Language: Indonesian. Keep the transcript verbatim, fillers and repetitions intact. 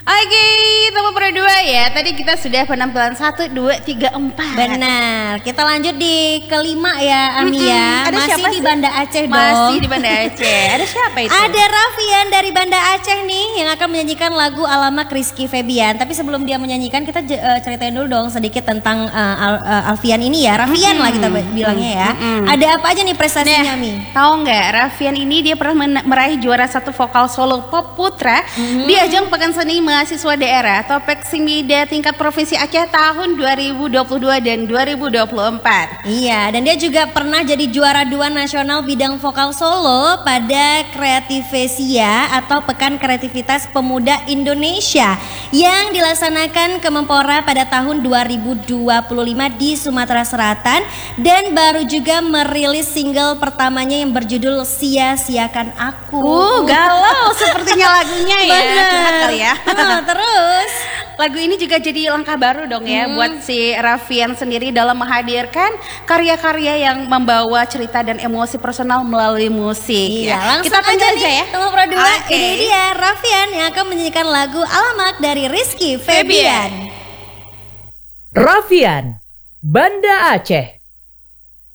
Oke, nomor dua ya. Tadi kita sudah penampilan satu, dua, tiga, empat. Benar. Kita lanjut di kelima ya, Ami ya. Ada Masih siapa di sih? Banda Aceh dong. Masih di Banda Aceh. Ada siapa itu? Ada Raffian dari Banda Aceh nih yang akan menyanyikan lagu Alamak Rizky Febian. Tapi sebelum dia menyanyikan kita uh, ceritain dulu dong sedikit tentang uh, Al uh, Alfian ini ya. Raffian mm-hmm. lah kita bilangnya ya. Mm-hmm. Ada apa aja nih prestasinya, nah, Mi? Tahu nggak? Raffian ini dia pernah meraih juara satu vokal solo pop putra mm-hmm. di ajang Pekan Seni Mahasiswa Daerah atau Peksimida tingkat Provinsi Aceh tahun dua ribu dua puluh dua dan dua ribu dua puluh empat. Iya, dan dia juga pernah jadi juara dua nasional bidang vokal solo pada Kreativesia atau Pekan Kreativitas Pemuda Indonesia yang dilaksanakan Kemenpora pada tahun dua ribu dua puluh lima di Sumatera Selatan, dan baru juga merilis single pertamanya yang berjudul Sia-siakan Aku. Uh, galau sepertinya lagunya ya. Benar kali ya. Nah, terus lagu ini juga jadi langkah baru dong ya hmm. buat si Raffian sendiri dalam menghadirkan karya-karya yang membawa cerita dan emosi personal melalui musik. Iya, ya. Langsung Kita aja aja nih, ya. Nomor dua, okay. Ini dia Raffian yang akan menyanyikan lagu Alamak dari Rizky Febian. Raffian, Banda Aceh.